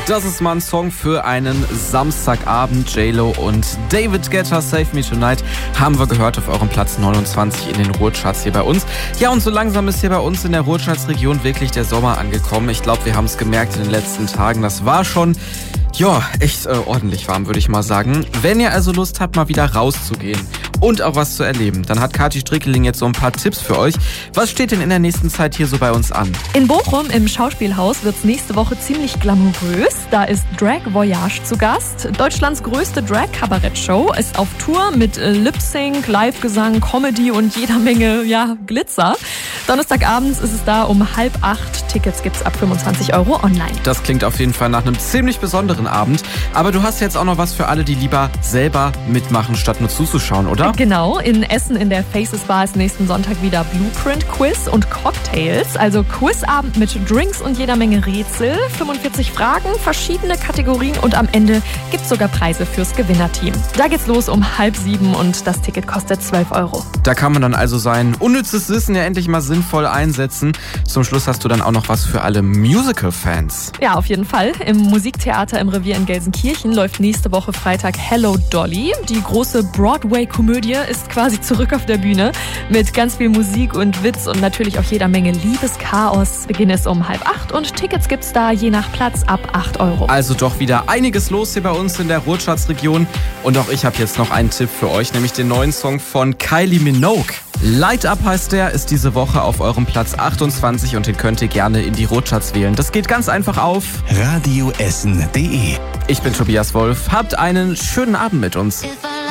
Das ist mal ein Song für einen Samstagabend. J-Lo und David Guetta, Save Me Tonight, haben wir gehört auf eurem Platz 29 in den Ruhrcharts hier bei uns. Ja, und so langsam ist hier bei uns in der Ruhrchartsregion wirklich der Sommer angekommen. Ich glaube, wir haben es gemerkt in den letzten Tagen. Das war schon... ja, echt ordentlich warm, würde ich mal sagen. Wenn ihr also Lust habt, mal wieder rauszugehen und auch was zu erleben, dann hat Kathi Strickeling jetzt so ein paar Tipps für euch. Was steht denn in der nächsten Zeit hier so bei uns an? In Bochum im Schauspielhaus wird's nächste Woche ziemlich glamourös. Da ist Drag Voyage zu Gast. Deutschlands größte Drag-Kabarett-Show ist auf Tour mit Lip-Sync, Live-Gesang, Comedy und jeder Menge, Glitzer. Donnerstagabends ist es da um 7:30. Tickets gibt's ab 25 € online. Das klingt auf jeden Fall nach einem ziemlich besonderen Abend. Aber du hast jetzt auch noch was für alle, die lieber selber mitmachen, statt nur zuzuschauen, oder? Genau, in Essen in der Faces Bar ist nächsten Sonntag wieder Blueprint-Quiz und Cocktails. Also Quizabend mit Drinks und jeder Menge Rätsel. 45 Fragen, verschiedene Kategorien und am Ende gibt's sogar Preise fürs Gewinnerteam. Da geht's los um 6:30 und das Ticket kostet 12 €. Da kann man dann also sein unnützes Wissen ja endlich mal sinnvoll einsetzen. Zum Schluss hast du dann auch noch was für alle Musical-Fans. Ja, auf jeden Fall. Im Musiktheater im Revier in Gelsenkirchen läuft nächste Woche Freitag Hello Dolly. Die große Broadway-Komödie ist quasi zurück auf der Bühne mit ganz viel Musik und Witz und natürlich auch jeder Menge Liebeschaos. Beginn ist um 7:30 und Tickets gibt's da je nach Platz ab 8 €. Also doch wieder einiges los hier bei uns in der Ruhrchartsregion. Und auch ich habe jetzt noch einen Tipp für euch, nämlich den neuen Song von Kylie Minogue. Light Up heißt der, ist diese Woche auf eurem Platz 28 und den könnt ihr gerne in die Ruhrcharts wählen. Das geht ganz einfach auf radioessen.de. Ich bin Tobias Wolf. Habt einen schönen Abend mit uns.